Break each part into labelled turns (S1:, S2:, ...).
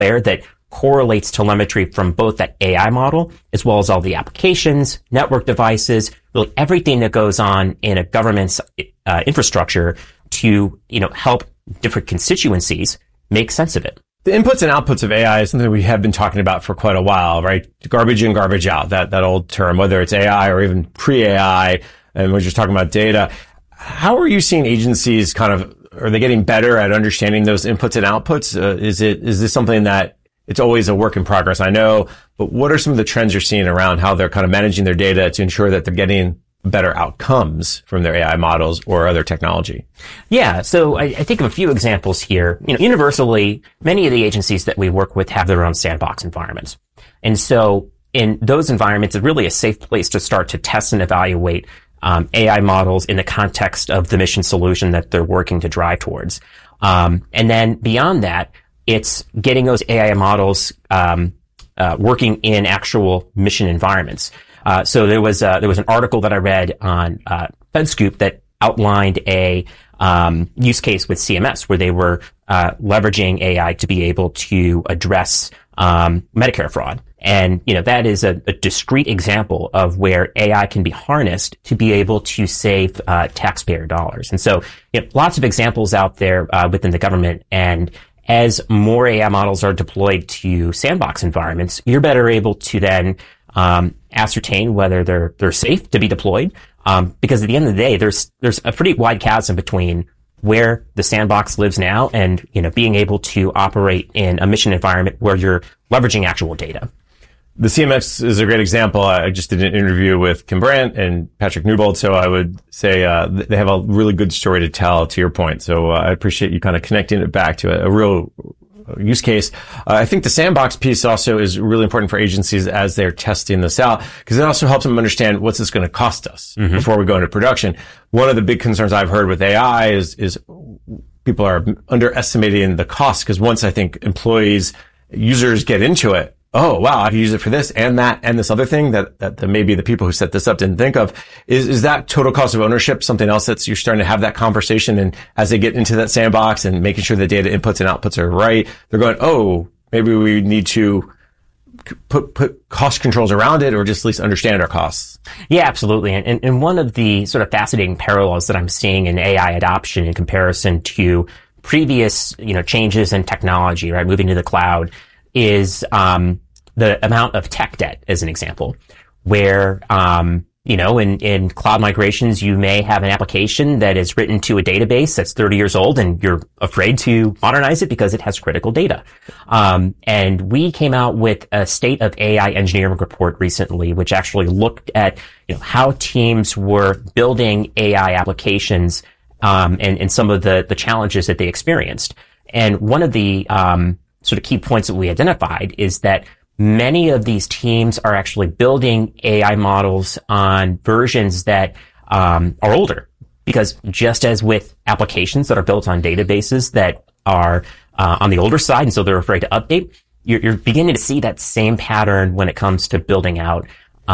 S1: layer that correlates telemetry from both that AI model as well as all the applications, network devices, really everything that goes on in a government's infrastructure to, help different constituencies make sense of it.
S2: The inputs and outputs of AI is something we have been talking about for quite a while, right? Garbage in, garbage out, that old term, whether it's AI or even pre-AI, and we're just talking about data. How are you seeing agencies are they getting better at understanding those inputs and outputs? Is this something that it's always a work in progress? I know, but what are some of the trends you're seeing around how they're kind of managing their data to ensure that they're getting better outcomes from their AI models or other technology?
S1: Yeah. So I think of a few examples here. Universally, many of the agencies that we work with have their own sandbox environments. And so in those environments, it's really a safe place to start to test and evaluate AI models in the context of the mission solution that they're working to drive towards. And then beyond that, it's getting those AI models working in actual mission environments. So there was an article that I read on FedScoop that outlined a use case with CMS where they were leveraging AI to be able to address Medicare fraud. And, that is a discrete example of where AI can be harnessed to be able to save taxpayer dollars. And so, lots of examples out there within the government. And as more AI models are deployed to sandbox environments, you're better able to then ascertain whether they're safe to be deployed. Because at the end of the day, there's a pretty wide chasm between where the sandbox lives now and, being able to operate in a mission environment where you're leveraging actual data.
S2: The CMS is a great example. I just did an interview with Kim Brandt and Patrick Newbold, so I would say they have a really good story to tell, to your point. So I appreciate you kind of connecting it back to a real use case. I think the sandbox piece also is really important for agencies as they're testing this out, because it also helps them understand what's this going to cost us before we go into production. One of the big concerns I've heard with AI is people are underestimating the cost, because once I think users get into it, oh, wow, I can use it for this and that and this other thing that maybe the people who set this up didn't think of. Is that total cost of ownership something else that you're starting to have that conversation? And as they get into that sandbox and making sure the data inputs and outputs are right, they're going, oh, maybe we need to put cost controls around it, or just at least understand our costs.
S1: Yeah, absolutely. And one of the sort of fascinating parallels that I'm seeing in AI adoption in comparison to previous, changes in technology, right, moving to the cloud, is the amount of tech debt, as an example, where in cloud migrations, you may have an application that is written to a database that's 30 years old, and you're afraid to modernize it because it has critical data. And we came out with a state of AI engineering report recently, which actually looked at how teams were building AI applications and some of the challenges that they experienced. And one of the sort of key points that we identified is that many of these teams are actually building AI models on versions that are older, because just as with applications that are built on databases that are on the older side, and so they're afraid to update, you're beginning to see that same pattern when it comes to building out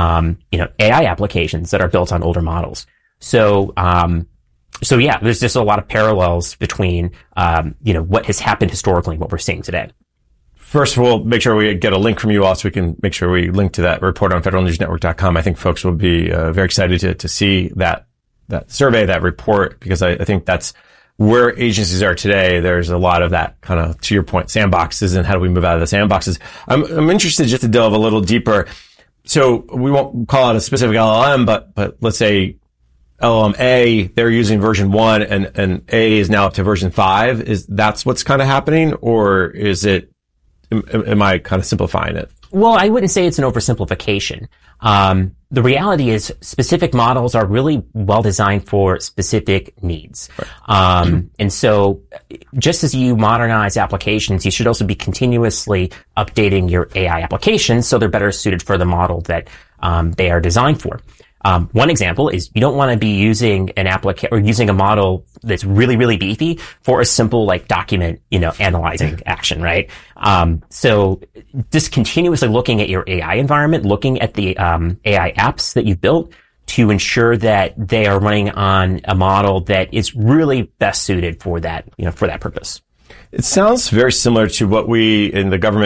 S1: AI applications that are built on older models. So yeah, there's just a lot of parallels between, what has happened historically and what we're seeing today.
S2: First, we'll make sure we get a link from you all so we can make sure we link to that report on federalnewsnetwork.com. I think folks will be very excited to see that survey, that report, because I think that's where agencies are today. There's a lot of that kind of, to your point, sandboxes, and how do we move out of the sandboxes. I'm interested just to delve a little deeper. So we won't call out a specific LLM, but let's say LLM A, they're using version 1 and A is now up to version 5. That's what's kind of happening, or is it, am I kind of simplifying it?
S1: Well, I wouldn't say it's an oversimplification. The reality is specific models are really well designed for specific needs. Right. And so just as you modernize applications, you should also be continuously updating your AI applications so they're better suited for the model that they are designed for. One example is you don't want to be using using a model that's really, really beefy for a simple document, analyzing action, right? So just continuously looking at your AI environment, looking at the AI apps that you've built to ensure that they are running on a model that is really best suited for that, for that purpose.
S2: It sounds very similar to what we in the government